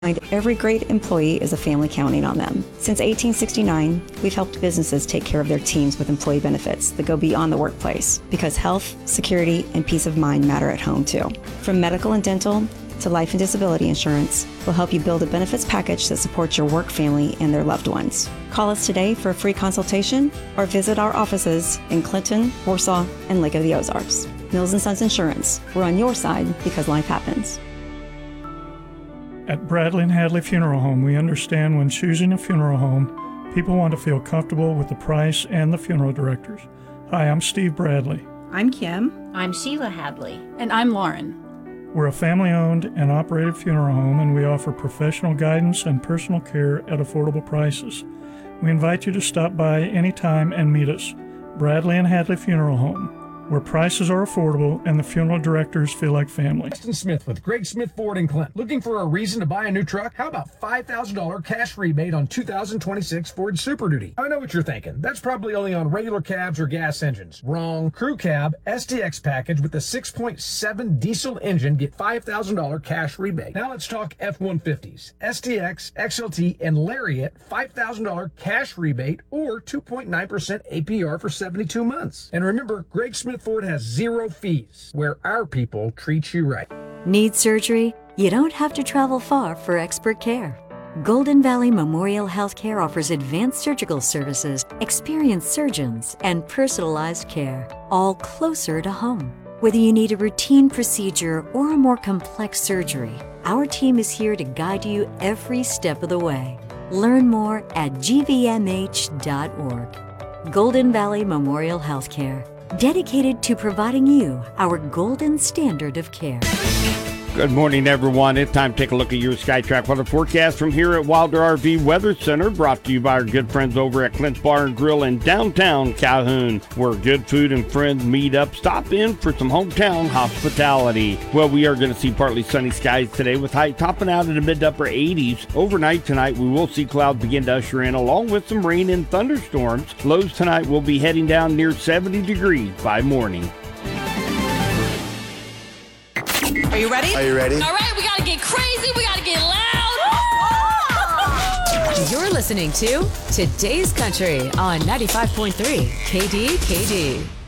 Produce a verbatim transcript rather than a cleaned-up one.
Every great employee is a family counting on them. Since eighteen sixty-nine, we've helped businesses take care of their teams with employee benefits that go beyond the workplace, because health, security, and peace of mind matter at home too. From medical and dental to life and disability insurance, we'll help you build a benefits package that supports your work family and their loved ones. Call us today for a free consultation or visit our offices in Clinton, Warsaw, and Lake of the Ozarks. Mills and Sons Insurance. We're on your side because life happens. At Bradley and Hadley Funeral Home, we understand when choosing a funeral home, people want to feel comfortable with the price and the funeral directors. Hi, I'm Steve Bradley. I'm Kim. I'm Sheila Hadley. And I'm Lauren. We're a family-owned and operated funeral home, and we offer professional guidance and personal care at affordable prices. We invite you to stop by anytime and meet us. Bradley and Hadley Funeral Home, where prices are affordable and the funeral directors feel like family. Justin Smith with Greg Smith Ford in Clinton. Looking for a reason to buy a new truck? How about five thousand dollars cash rebate on two thousand twenty-six Ford Super Duty? I know what you're thinking. That's probably only on regular cabs or gas engines. Wrong. Crew Cab S T X package with the six point seven diesel engine get five thousand dollars cash rebate. Now let's talk F one fifties. S T X, X L T, and Lariat five thousand dollars cash rebate or two point nine percent A P R for seventy-two months. And remember, Greg Smith Ford has zero fees, where our people treat you right. Need surgery? You don't have to travel far for expert care. Golden Valley Memorial Healthcare offers advanced surgical services, experienced surgeons, and personalized care, all closer to home. Whether you need a routine procedure or a more complex surgery, our team is here to guide you every step of the way. Learn more at G V M H dot org. Golden Valley Memorial Healthcare, dedicated to providing you our golden standard of care. Good morning, everyone. It's time to take a look at your SkyTrack weather forecast from here at Wilder R V Weather Center, brought to you by our good friends over at Clint's Bar and Grill in downtown Calhoun, where good food and friends meet up. Stop in for some hometown hospitality. Well, we are going to see partly sunny skies today with highs topping out in the mid to upper eighties. Overnight tonight, we will see clouds begin to usher in, along with some rain and thunderstorms. Lows tonight will be heading down near seventy degrees by morning. Are you ready? Are you ready? All right, we gotta get crazy, we gotta get loud. You're listening to Today's Country on ninety-five point three K D K D.